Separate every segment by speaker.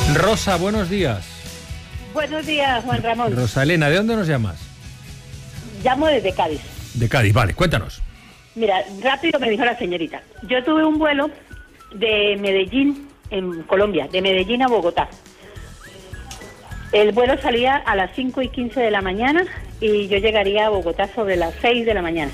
Speaker 1: Rosa, buenos días.
Speaker 2: Buenos días, Juan Ramón.
Speaker 1: Rosa Elena, ¿de dónde nos llamas?
Speaker 2: Llamo desde Cádiz.
Speaker 1: De Cádiz, vale, cuéntanos.
Speaker 2: Mira, rápido me dijo la señorita. Yo tuve un vuelo de Medellín, en Colombia, de Medellín a Bogotá. El vuelo salía a las 5:15 de la mañana y yo llegaría a Bogotá sobre las 6 de la mañana.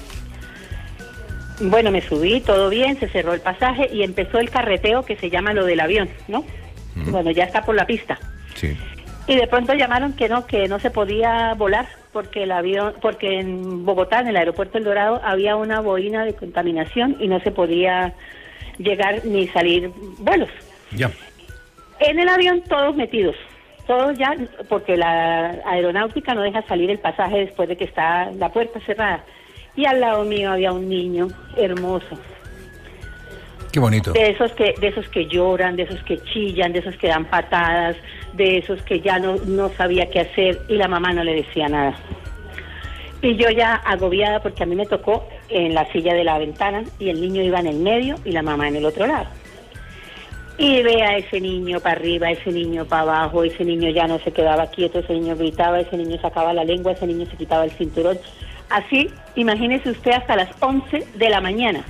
Speaker 2: Bueno, me subí, todo bien, se cerró el pasaje y empezó el carreteo que se llama lo del avión, ¿no? Bueno, ya está por la pista.
Speaker 1: Sí.
Speaker 2: Y de pronto llamaron que no se podía volar porque el avión, porque en Bogotá, en el aeropuerto El Dorado, había una boina de contaminación y no se podía llegar ni salir vuelos.
Speaker 1: Ya.
Speaker 2: En el avión todos metidos, todos ya, porque la aeronáutica no deja salir el pasaje después de que está la puerta cerrada. Y al lado mío había un niño hermoso.
Speaker 1: Qué bonito.
Speaker 2: De esos que lloran, de esos que chillan, de esos que dan patadas, de esos que ya no sabía qué hacer y la mamá no le decía nada. Y yo ya agobiada porque a mí me tocó en la silla de la ventana y el niño iba en el medio y la mamá en el otro lado. Y ve a ese niño para arriba, ese niño para abajo, ese niño ya no se quedaba quieto, ese niño gritaba, ese niño sacaba la lengua, ese niño se quitaba el cinturón. Así, imagínese usted hasta las 11 de la mañana.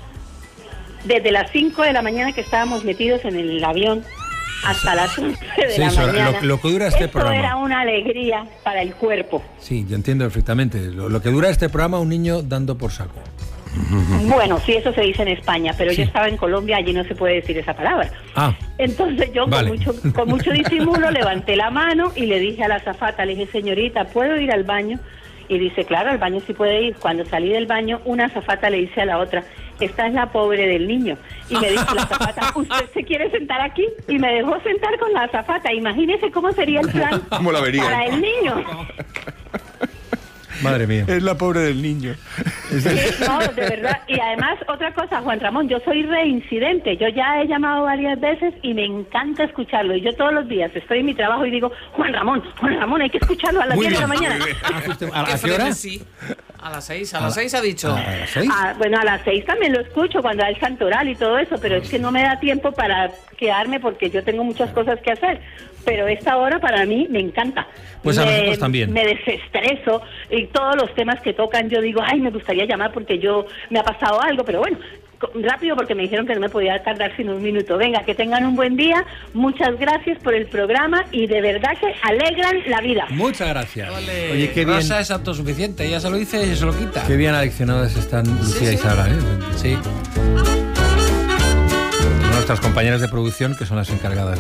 Speaker 2: Desde las 5 de la mañana que estábamos metidos en el avión hasta las 11 de la mañana.
Speaker 1: Lo que dura este programa.
Speaker 2: Esto era una alegría para el cuerpo.
Speaker 1: Sí, yo entiendo perfectamente. Lo que dura este programa, un niño dando por saco.
Speaker 2: Bueno, sí, eso se dice en España, pero yo estaba en Colombia, allí no se puede decir esa palabra. Entonces yo
Speaker 1: vale.
Speaker 2: con mucho disimulo levanté la mano y le dije a la azafata, le dije, señorita, ¿puedo ir al baño? Y dice, claro, al baño sí puede ir. Cuando salí del baño, una azafata le dice a la otra, esta es la pobre del niño. Y me dijo la azafata, ¿usted se quiere sentar aquí? Y me dejó sentar con la azafata. Imagínese cómo sería el plan
Speaker 3: ¿Cómo la vería?
Speaker 2: para el niño.
Speaker 1: Madre mía.
Speaker 3: Es la pobre del niño.
Speaker 2: No, de verdad. Y además, otra cosa, Juan Ramón, yo soy reincidente. Yo ya he llamado varias veces y me encanta escucharlo. Y yo todos los días estoy en mi trabajo y digo, Juan Ramón, hay que escucharlo a las 10 de la mañana.
Speaker 1: ¿A qué hora?
Speaker 4: Sí. A las 6, a las 6 ha dicho.
Speaker 1: ¿A las 6?
Speaker 2: Bueno, a las 6 también lo escucho cuando da el santoral y todo eso, pero es que no me da tiempo para quedarme porque yo tengo muchas cosas que hacer. Pero esta hora para mí me encanta.
Speaker 1: Pues a nosotros también.
Speaker 2: Me desestreso y todos los temas que tocan yo digo, ay, me gustaría llamar porque me ha pasado algo, pero bueno, rápido porque me dijeron que no me podía tardar sino un minuto. Venga, que tengan un buen día, muchas gracias por el programa y de verdad que alegran la vida.
Speaker 1: Muchas gracias.
Speaker 4: Vale.
Speaker 1: Oye, qué bien.
Speaker 4: Rosa es autosuficiente, ella se lo dice y se lo quita.
Speaker 1: Qué bien aleccionadas están Lucía y Sara, ¿eh?
Speaker 4: Sí.
Speaker 1: Nuestras compañeras de producción que son las encargadas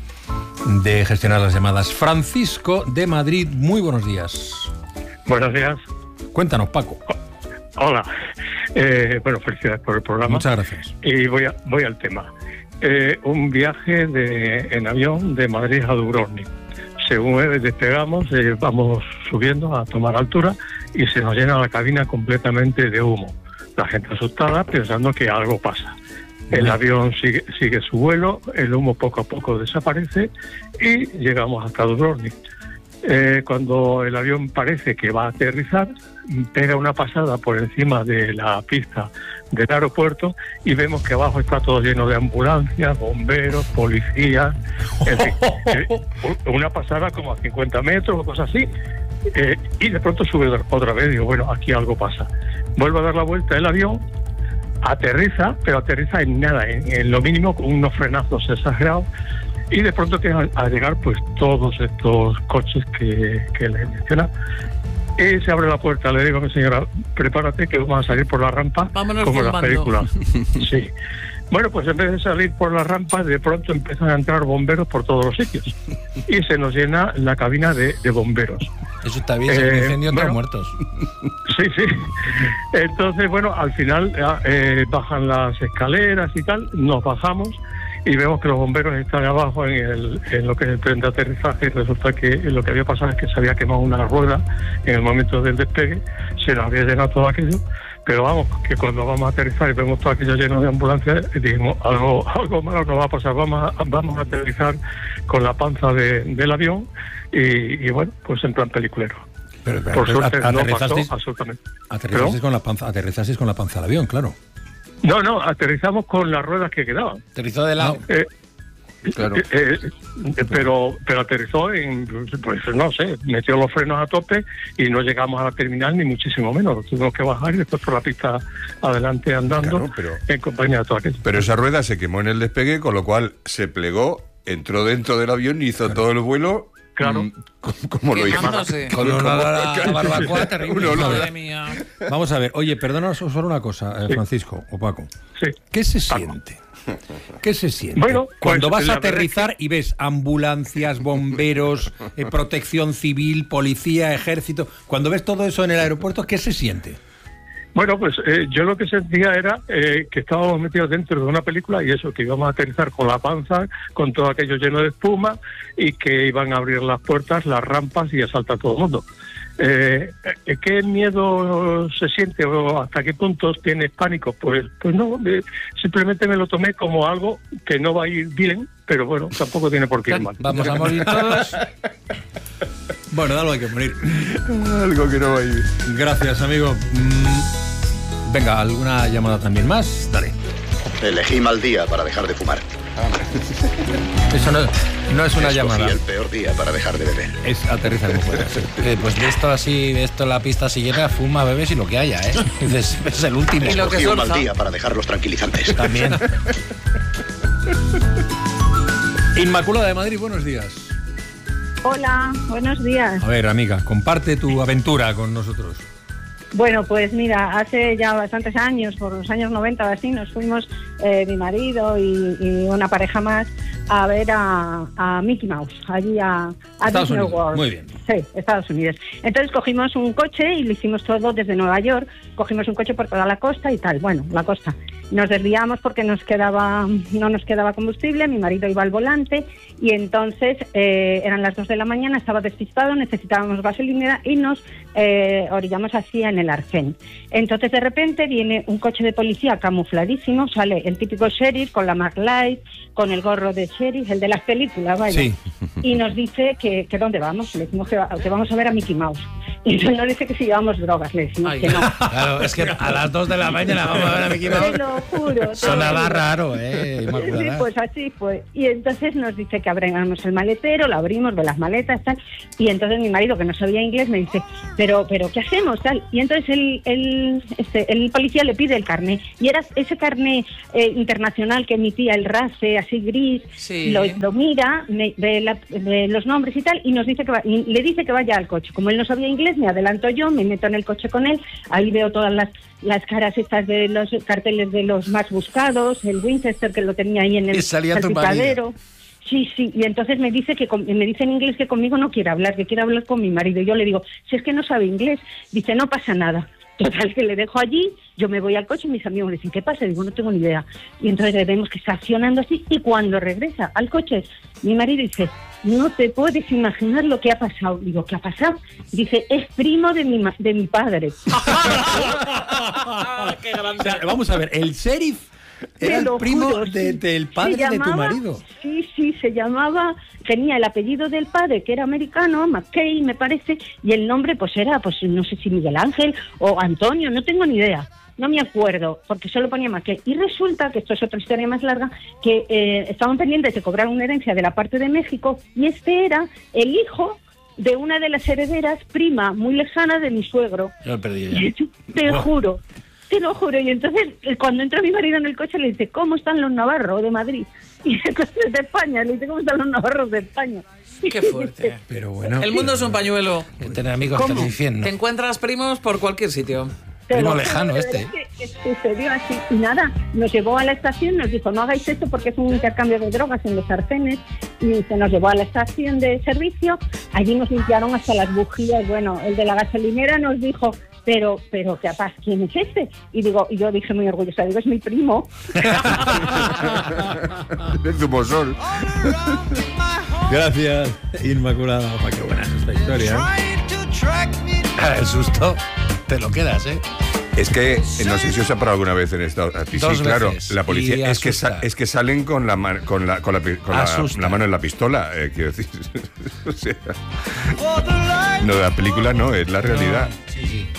Speaker 1: de gestionar las llamadas. Francisco de Madrid, muy buenos días.
Speaker 5: Buenos días.
Speaker 1: Cuéntanos, Paco.
Speaker 5: Hola. Bueno, felicidades por el programa.
Speaker 1: Muchas gracias.
Speaker 5: Y voy al tema. Un viaje en avión de Madrid a Dubrovnik. Según despegamos, vamos subiendo a tomar altura y se nos llena la cabina completamente de humo. La gente asustada pensando que algo pasa. El avión sigue su vuelo, el humo poco a poco desaparece y llegamos hasta Dubrovnik. Cuando el avión parece que va a aterrizar, pega una pasada por encima de la pista del aeropuerto y vemos que abajo está todo lleno de ambulancias, bomberos, policías, en fin, una pasada como a 50 metros o cosas así. Y de pronto sube otra vez y digo, bueno, aquí algo pasa. Vuelve a dar la vuelta el avión, aterriza, pero aterriza en nada, en lo mínimo con unos frenazos exagerados. Y de pronto tienen a llegar pues todos estos coches que les he mencionado. Y se abre la puerta, le digo a mi señora, prepárate que vamos a salir por la rampa.
Speaker 4: Vámonos
Speaker 5: como en las
Speaker 4: bombando.
Speaker 5: películas. Sí. Bueno, pues en vez de salir por la rampa, de pronto empiezan a entrar bomberos por todos los sitios. Y se nos llena la cabina de bomberos.
Speaker 4: Eso está bien, un incendio entre muertos.
Speaker 5: Sí, sí. Entonces, bueno, al final bajan las escaleras y tal, nos bajamos y vemos que los bomberos están abajo en lo que es el tren de aterrizaje y resulta que lo que había pasado es que se había quemado una rueda en el momento del despegue, se nos había llenado todo aquello, pero vamos, que cuando vamos a aterrizar y vemos todo aquello lleno de ambulancias, dijimos, algo malo nos va a pasar, vamos a aterrizar con la panza del avión y bueno, pues en plan peliculero.
Speaker 1: Pero,
Speaker 5: por suerte no pasó
Speaker 1: aterrizasteis
Speaker 5: absolutamente.
Speaker 1: Aterrizasteis con la panza del avión, claro.
Speaker 5: No, aterrizamos con las ruedas que quedaban.
Speaker 4: Aterrizó de lado.
Speaker 1: Claro.
Speaker 5: Pero aterrizó pues no sé, metió los frenos a tope y no llegamos a la terminal ni muchísimo menos. Tuvimos que bajar y después por la pista adelante andando, en compañía de todo aquello.
Speaker 3: Pero esa rueda se quemó en el despegue, con lo cual se plegó, entró dentro del avión y hizo todo el vuelo.
Speaker 5: Claro.
Speaker 3: Como lo hizo.
Speaker 4: Con una barbacoa terrible. Madre mía.
Speaker 1: Vamos a ver, oye, perdónanos solo una cosa, Francisco o Paco.
Speaker 5: Sí.
Speaker 1: ¿Qué se siente? ¿Qué se siente?
Speaker 5: Bueno,
Speaker 1: cuando
Speaker 5: pues,
Speaker 1: vas a aterrizar y ves ambulancias, bomberos, protección civil, policía, ejército, cuando ves todo eso en el aeropuerto, ¿qué se siente?
Speaker 5: Bueno, pues yo lo que sentía era que estábamos metidos dentro de una película y eso, que íbamos a aterrizar con la panza, con todo aquello lleno de espuma y que iban a abrir las puertas, las rampas y a saltar todo el mundo. ¿Qué miedo se siente o hasta qué puntos tienes pánico? Pues no, simplemente me lo tomé como algo que no va a ir bien, pero bueno, tampoco tiene por qué ir mal.
Speaker 4: Vamos a morir todos.
Speaker 1: Bueno, de algo hay que morir.
Speaker 3: Algo que no va a ir.
Speaker 1: Gracias, amigo. Venga, ¿alguna llamada también más? Dale.
Speaker 6: Elegí mal día para dejar de fumar.
Speaker 1: Eso no es una llamada.
Speaker 6: Escogí el peor día para dejar de beber.
Speaker 1: Es aterrizar como fuera.
Speaker 4: Pues de esto así, de esto la pista si llena, fuma, bebes y lo que haya, ¿eh? Es el último.
Speaker 6: Y lo que escogí un mal día para dejar los tranquilizantes.
Speaker 4: También.
Speaker 1: Inmaculada de Madrid, buenos días.
Speaker 2: Hola, buenos días.
Speaker 1: A ver, amiga, comparte tu aventura con nosotros.
Speaker 2: Bueno, pues mira, hace ya bastantes años, por los años 90 o así, nos fuimos mi marido y una pareja más a ver a Mickey Mouse, allí a
Speaker 1: Estados
Speaker 2: Disney
Speaker 1: Unidos.
Speaker 2: World.
Speaker 1: Muy bien.
Speaker 2: Sí, Estados Unidos. Entonces cogimos un coche y lo hicimos todo desde Nueva York, cogimos un coche por toda la costa y tal, bueno, la costa. Nos desviamos porque no nos quedaba combustible, mi marido iba al volante y entonces eran las 2 de la mañana, estaba despistado, necesitábamos gasolinera y nos orillamos así en el arcén. Entonces de repente viene un coche de policía camufladísimo, sale el típico sheriff con la MacLight, con el gorro de sheriff, el de las películas, vaya.
Speaker 1: Sí.
Speaker 2: Y nos dice que dónde vamos, le decimos que vamos a ver a Mickey Mouse. Y entonces nos dice que si llevamos drogas, le decimos que no.
Speaker 4: Claro, es que a las 2 de la mañana vamos a ver a Mickey Mouse.
Speaker 2: Te lo juro.
Speaker 4: Sonaba raro,
Speaker 2: Sí, pues así fue. Y entonces nos dice que abramos el maletero, lo abrimos de las maletas, tal. Y entonces mi marido, que no sabía inglés, me dice, pero ¿qué hacemos, tal? Y entonces el policía le pide el carné. Y era ese carné internacional que emitía el RACE, así gris.
Speaker 4: Sí.
Speaker 2: Lo mira, ve los nombres y tal, y nos dice y le dice que vaya al coche. Como él no sabía inglés, me adelanto yo, me meto en el coche con él. Ahí veo todas las caras estas de los carteles de los más buscados, el Winchester que lo tenía ahí en el salpicadero. Sí, y entonces me dice en inglés que conmigo no quiere hablar, que quiere hablar con mi marido. Yo le digo, si es que no sabe inglés, dice, no pasa nada. Total, que le dejo allí, yo me voy al coche y mis amigos me dicen, ¿qué pasa? Digo, no tengo ni idea. Y entonces le vemos que está accionando así y cuando regresa al coche, mi marido dice, no te puedes imaginar lo que ha pasado. Digo, ¿qué ha pasado? Dice, es primo de mi padre.
Speaker 4: ¡Qué grande!
Speaker 1: O sea, vamos a ver, el sheriff era el primo del padre de tu marido.
Speaker 2: Sí, se llamaba, tenía el apellido del padre, que era americano, McKay, me parece, y el nombre pues era, pues no sé si Miguel Ángel o Antonio, no tengo ni idea. No me acuerdo, porque solo ponía McKay. Y resulta, que esto es otra historia más larga, que estaban pendientes de cobrar una herencia de la parte de México, y este era el hijo de una de las herederas, prima muy lejana de mi suegro.
Speaker 4: Yo lo perdí ya.
Speaker 2: Te juro. Te lo juro. Y entonces, cuando entra mi marido en el coche, le dice, ¿cómo están los navarros de Madrid? Y entonces de España, le dice, ¿cómo están los navarros de España?
Speaker 4: Qué fuerte.
Speaker 1: Pero bueno.
Speaker 4: El mundo es un pañuelo. Tener amigos que te diciendo. Te encuentras primos por cualquier sitio.
Speaker 2: Primo
Speaker 4: lejano este.
Speaker 2: Que sucedió así. Y nada, nos llevó a la estación, nos dijo, no hagáis esto porque es un intercambio de drogas en los arcenes. Y se nos llevó a la estación de servicio. Allí nos limpiaron hasta las bujías. Bueno, el de la gasolinera nos dijo, pero capaz, ¿quién es este? Y yo dije muy orgullosa, es mi primo.
Speaker 3: De Zumosol.
Speaker 1: Gracias, Inmaculada. Opa, qué buena es esta historia.
Speaker 4: El susto te lo quedas, ¿eh?
Speaker 3: Es que no sé si os ha parado alguna vez en esta. Sí, claro,
Speaker 4: veces.
Speaker 3: la policía es que salen con la mano en la pistola, quiero decir. O sea, no, la película no, es la realidad.
Speaker 4: Sí.